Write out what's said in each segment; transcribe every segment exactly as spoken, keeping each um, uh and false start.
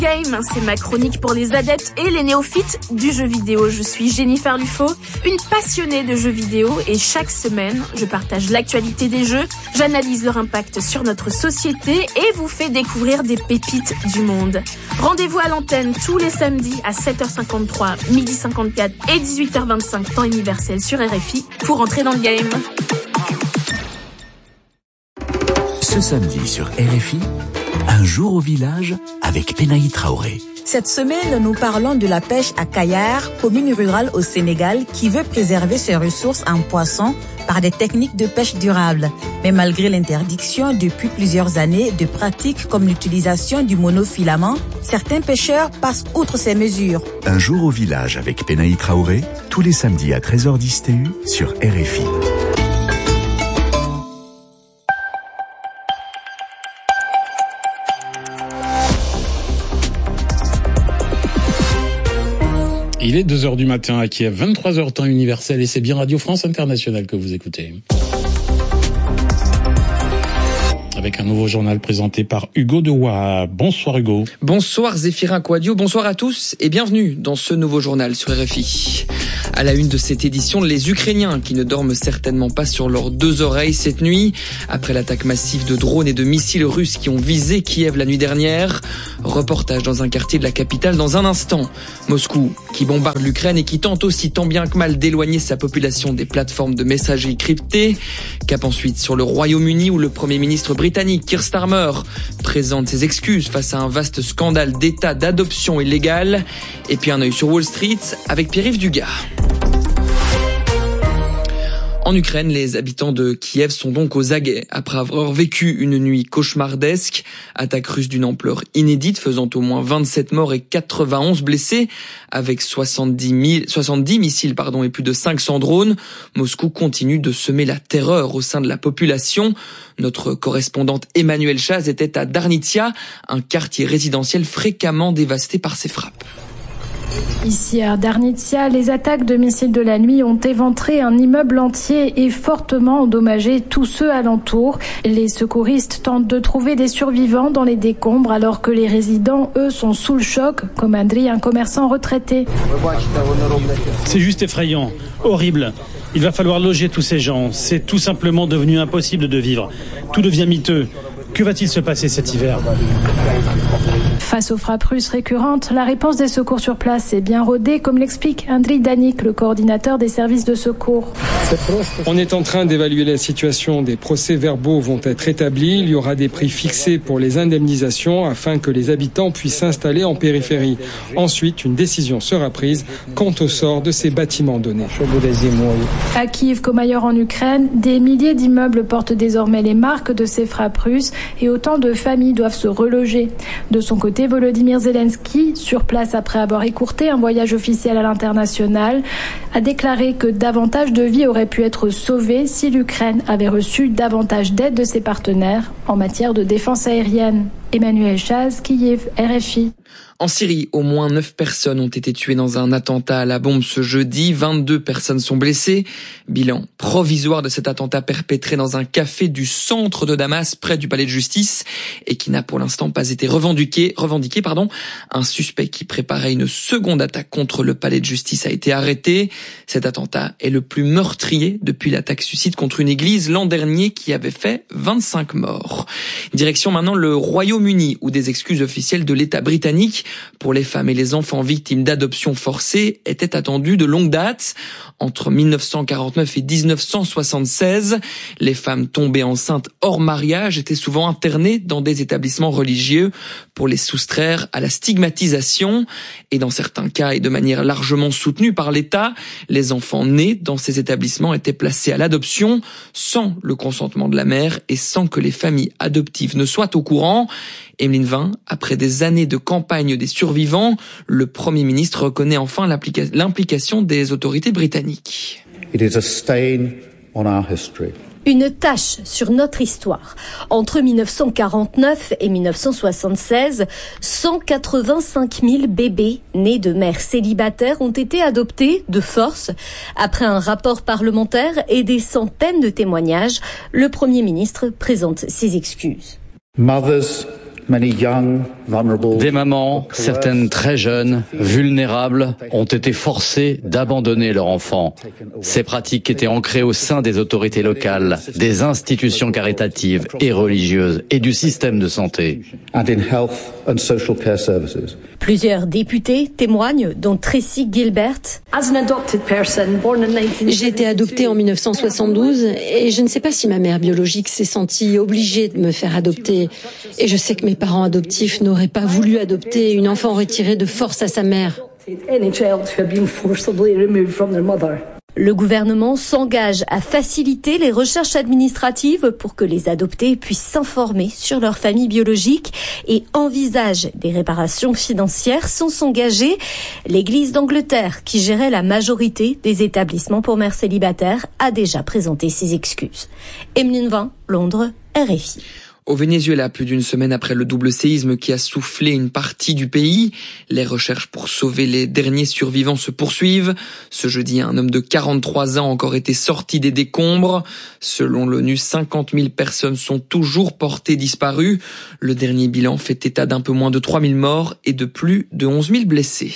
Game, c'est ma chronique pour les adeptes et les néophytes du jeu vidéo. Je suis Jennifer Lufo, une passionnée de jeux vidéo et chaque semaine, je partage l'actualité des jeux, j'analyse leur impact sur notre société et vous fais découvrir des pépites du monde. Rendez-vous à l'antenne tous les samedis à sept heures cinquante-trois, midi cinquante-quatre et dix-huit heures vingt-cinq temps universel sur R F I pour entrer dans le game. Ce samedi sur R F I, un jour au village avec Penaï Traoré. Cette semaine, nous parlons de la pêche à Kayar, commune rurale au Sénégal, qui veut préserver ses ressources en poissons par des techniques de pêche durables. Mais malgré l'interdiction depuis plusieurs années de pratiques comme l'utilisation du monofilament, certains pêcheurs passent outre ces mesures. Un jour au village avec Penaï Traoré, tous les samedis à treize heures dix T U sur R F I. Il est deux heures du matin à Kiev, vingt-trois heures temps universel et c'est bien Radio France Internationale que vous écoutez. Avec un nouveau journal présenté par Hugo Dewa. Bonsoir Hugo. Bonsoir Zéphirin Quadio, bonsoir à tous et bienvenue dans ce nouveau journal sur R F I. À la une de cette édition, les Ukrainiens qui ne dorment certainement pas sur leurs deux oreilles cette nuit. Après l'attaque massive de drones et de missiles russes qui ont visé Kiev la nuit dernière. Reportage dans un quartier de la capitale dans un instant. Moscou qui bombarde l'Ukraine et qui tente aussi tant bien que mal d'éloigner sa population des plateformes de messagerie cryptées. Cap ensuite sur le Royaume-Uni où le Premier ministre britannique Keir Starmer présente ses excuses face à un vaste scandale d'État d'adoption illégale. Et puis un œil sur Wall Street avec Pierre-Yves Dugas. En Ukraine, les habitants de Kiev sont donc aux aguets après avoir vécu une nuit cauchemardesque. Attaque russe d'une ampleur inédite faisant au moins vingt-sept morts et quatre-vingt-onze blessés avec soixante-dix mille, soixante-dix missiles pardon, et plus de cinq cents drones. Moscou continue de semer la terreur au sein de la population. Notre correspondante Emmanuelle Chaz était à Darnitsia, un quartier résidentiel fréquemment dévasté par ces frappes. Ici à Darnitsia, les attaques de missiles de la nuit ont éventré un immeuble entier et fortement endommagé tous ceux alentours. Les secouristes tentent de trouver des survivants dans les décombres alors que les résidents, eux, sont sous le choc, comme Andriy, un commerçant retraité. C'est juste effrayant, horrible. Il va falloir loger tous ces gens. C'est tout simplement devenu impossible de vivre. Tout devient miteux. Que va-t-il se passer cet hiver ? Face aux frappes russes récurrentes, la réponse des secours sur place est bien rodée, comme l'explique Andriy Danik, le coordinateur des services de secours. On est en train d'évaluer la situation. Des procès-verbaux vont être établis. Il y aura des prix fixés pour les indemnisations afin que les habitants puissent s'installer en périphérie. Ensuite, une décision sera prise quant au sort de ces bâtiments donnés. À Kiev comme ailleurs en Ukraine, des milliers d'immeubles portent désormais les marques de ces frappes russes et autant de familles doivent se reloger. De son côté, Volodymyr Zelensky, sur place après avoir écourté un voyage officiel à l'international, a déclaré que davantage de vies auraient pu être sauvées si l'Ukraine avait reçu davantage d'aide de ses partenaires en matière de défense aérienne. Emmanuelle Chaz, Kiev, R F I. En Syrie, au moins neuf personnes ont été tuées dans un attentat à la bombe ce jeudi. vingt-deux personnes sont blessées. Bilan provisoire de cet attentat perpétré dans un café du centre de Damas, près du palais de justice, et qui n'a pour l'instant pas été revendiqué. revendiqué pardon. Un suspect qui préparait une seconde attaque contre le palais de justice a été arrêté. Cet attentat est le plus meurtrier depuis l'attaque suicide contre une église l'an dernier qui avait fait vingt-cinq morts. Direction maintenant le Royaume-Uni, où des excuses officielles de l'État britannique pour les femmes et les enfants victimes d'adoption forcée étaient attendues de longue date. Entre mille neuf cent quarante-neuf et dix-neuf cent soixante-seize, les femmes tombées enceintes hors mariage étaient souvent internées dans des établissements religieux pour les soustraire à la stigmatisation. Et dans certains cas, et de manière largement soutenue par l'État, les enfants nés dans ces établissements étaient placés à l'adoption sans le consentement de la mère et sans que les familles adoptives ne soient au courant. Emeline Vin, après des années de campagne des survivants, le Premier ministre reconnaît enfin l'implication des autorités britanniques. It is a stain on our history. Une tache sur notre histoire. Entre mille neuf cent quarante-neuf et mille neuf cent soixante-seize, cent quatre-vingt-cinq mille bébés nés de mères célibataires ont été adoptés de force. Après un rapport parlementaire et des centaines de témoignages, le Premier ministre présente ses excuses. Mothers, many young, Des mamans, certaines très jeunes, vulnérables, ont été forcées d'abandonner leur enfant. Ces pratiques étaient ancrées au sein des autorités locales, des institutions caritatives et religieuses et du système de santé. Plusieurs députés témoignent, dont Tracy Gilbert. J'ai été adoptée en mille neuf cent soixante-douze et je ne sais pas si ma mère biologique s'est sentie obligée de me faire adopter. Et je sais que mes parents adoptifs n'auraient pas voulu adopter une enfant retirée de force à sa mère. Le gouvernement s'engage à faciliter les recherches administratives pour que les adoptés puissent s'informer sur leur famille biologique et envisage des réparations financières sans s'engager. L'Église d'Angleterre, qui gérait la majorité des établissements pour mères célibataires, a déjà présenté ses excuses. Emeline Vin, Londres, R F I. Au Venezuela, plus d'une semaine après le double séisme qui a soufflé une partie du pays, les recherches pour sauver les derniers survivants se poursuivent. Ce jeudi, un homme de quarante-trois ans a encore été sorti des décombres. Selon l'ONU, cinquante mille personnes sont toujours portées disparues. Le dernier bilan fait état d'un peu moins de trois mille morts et de plus de onze mille blessés.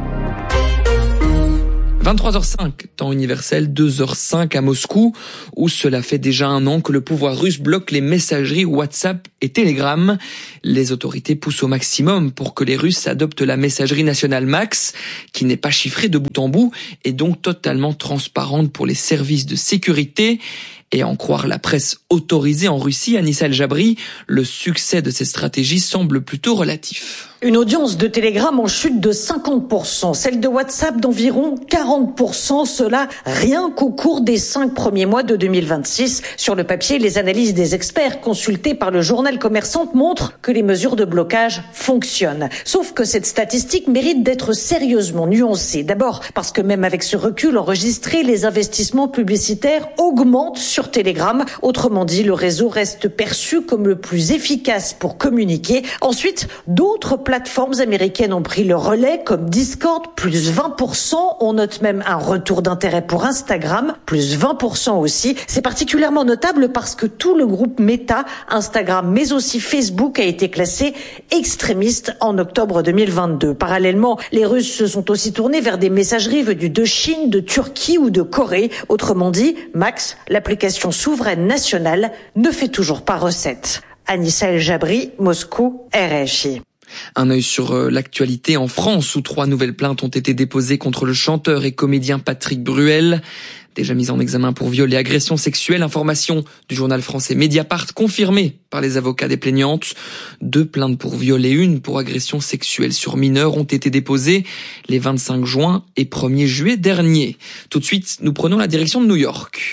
vingt-trois heures cinq, temps universel, deux heures cinq à Moscou, où cela fait déjà un an que le pouvoir russe bloque les messageries WhatsApp et Telegram. Les autorités poussent au maximum pour que les Russes adoptent la messagerie nationale Max, qui n'est pas chiffrée de bout en bout et donc totalement transparente pour les services de sécurité. Et à en croire la presse autorisée en Russie, Anissa El Jabri, le succès de ces stratégies semble plutôt relatif. Une audience de Telegram en chute de cinquante pour cent, celle de WhatsApp d'environ quarante pour cent, cela rien qu'au cours des cinq premiers mois de deux mille vingt-six. Sur le papier, les analyses des experts consultés par le journal Commerçante montrent que les mesures de blocage fonctionnent. Sauf que cette statistique mérite d'être sérieusement nuancée. D'abord parce que même avec ce recul enregistré, les investissements publicitaires augmentent sur Telegram. Autrement dit, le réseau reste perçu comme le plus efficace pour communiquer. Ensuite, d'autres plateformes américaines ont pris le relais, comme Discord, plus vingt pour cent. On note même un retour d'intérêt pour Instagram, plus vingt pour cent aussi. C'est particulièrement notable parce que tout le groupe Meta, Instagram, mais aussi Facebook, a été classé extrémiste en octobre deux mille vingt-deux. Parallèlement, les Russes se sont aussi tournés vers des messageries venues de Chine, de Turquie ou de Corée. Autrement dit, Max, l'application souveraine nationale, ne fait toujours pas recette. Anissa El Jabri, Moscou, R F I. Un œil sur l'actualité en France, où trois nouvelles plaintes ont été déposées contre le chanteur et comédien Patrick Bruel, déjà mis en examen pour viol et agression sexuelle. Information du journal français Mediapart, confirmée par les avocats des plaignantes. Deux plaintes pour viol et une pour agression sexuelle sur mineurs ont été déposées les vingt-cinq juin et premier juillet dernier. Tout de suite, nous prenons la direction de New York.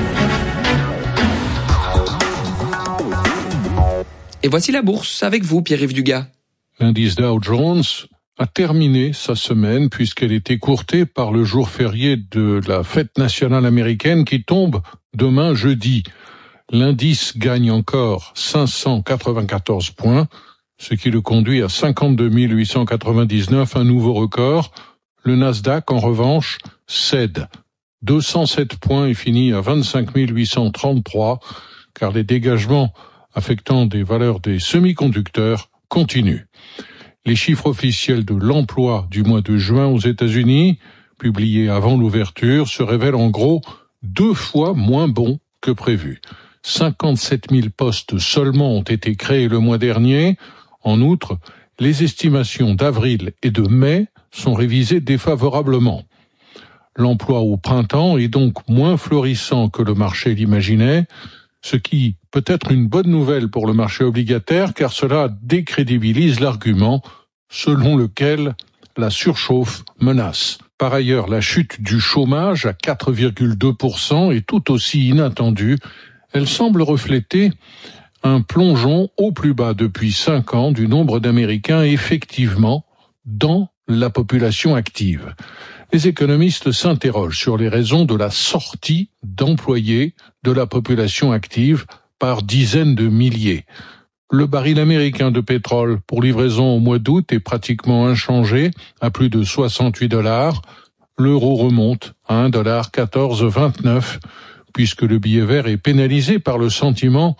Et voici la bourse avec vous, Pierre-Yves Dugas. L'indice Dow Jones a terminé sa semaine puisqu'elle est écourtée par le jour férié de la fête nationale américaine qui tombe demain jeudi. L'indice gagne encore cinq cent quatre-vingt-quatorze points, ce qui le conduit à cinquante-deux mille huit cent quatre-vingt-dix-neuf, un nouveau record. Le Nasdaq, en revanche, cède deux cent sept points et finit à vingt-cinq mille huit cent trente-trois, car les dégagements affectant des valeurs des semi-conducteurs continuent. Les chiffres officiels de l'emploi du mois de juin aux États-Unis, publiés avant l'ouverture, se révèlent en gros deux fois moins bons que prévu. cinquante-sept mille postes seulement ont été créés le mois dernier. En outre, les estimations d'avril et de mai sont révisées défavorablement. L'emploi au printemps est donc moins florissant que le marché l'imaginait, ce qui peut être une bonne nouvelle pour le marché obligataire, car cela décrédibilise l'argument selon lequel la surchauffe menace. Par ailleurs, la chute du chômage à quatre virgule deux pour cent est tout aussi inattendue. Elle semble refléter un plongeon au plus bas depuis cinq ans du nombre d'Américains effectivement dans la population active. Les économistes s'interrogent sur les raisons de la sortie d'employés de la population active par dizaines de milliers. Le baril américain de pétrole pour livraison au mois d'août est pratiquement inchangé à plus de soixante-huit dollars. L'euro remonte à un dollar quatorze vingt-neuf puisque le billet vert est pénalisé par le sentiment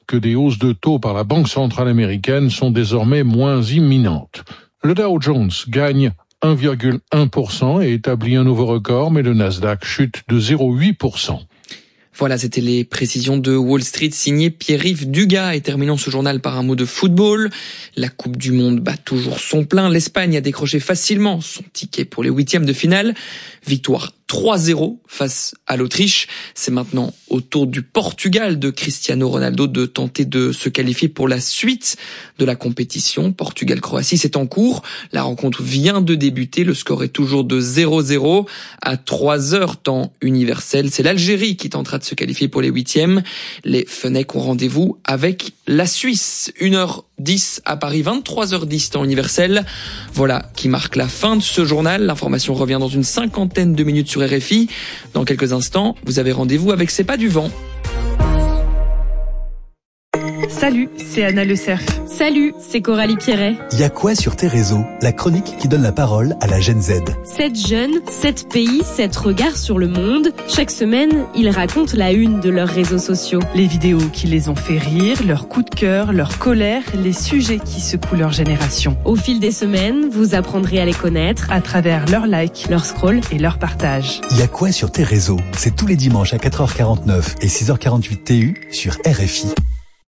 que des hausses de taux par la Banque centrale américaine sont désormais moins imminentes. Le Dow Jones gagne un virgule un pour cent et établit un nouveau record, mais le Nasdaq chute de zéro virgule huit pour cent. Voilà, c'était les précisions de Wall Street signé Pierre-Yves Dugas. Et terminons ce journal par un mot de football. La Coupe du Monde bat toujours son plein. L'Espagne a décroché facilement son ticket pour les huitièmes de finale. Victoire trois zéro face à l'Autriche. C'est maintenant au tour du Portugal de Cristiano Ronaldo de tenter de se qualifier pour la suite de la compétition. Portugal-Croatie, c'est en cours. La rencontre vient de débuter. Le score est toujours de zéro zéro à trois heures temps universel. C'est l'Algérie qui tentera de se qualifier pour les huitièmes. Les Fennecs ont rendez-vous avec la Suisse. une heure dix à Paris, vingt-trois heures dix temps universel. Voilà qui marque la fin de ce journal. L'information revient dans une cinquantaine de minutes sur R F I. Dans quelques instants, vous avez rendez-vous avec C'est pas du vent. Salut, c'est Anna Le Cerf. Salut, c'est Coralie Pierret. Y a quoi sur tes réseaux? La chronique qui donne la parole à la Gen Z. sept jeunes, sept pays, sept regards sur le monde. Chaque semaine, ils racontent la une de leurs réseaux sociaux. Les vidéos qui les ont fait rire, leurs coups de cœur, leur colère, les sujets qui secouent leur génération. Au fil des semaines, vous apprendrez à les connaître à travers leurs likes, leurs scrolls et leurs partages. Y a quoi sur tes réseaux? C'est tous les dimanches à quatre heures quarante-neuf et six heures quarante-huit T U sur R F I.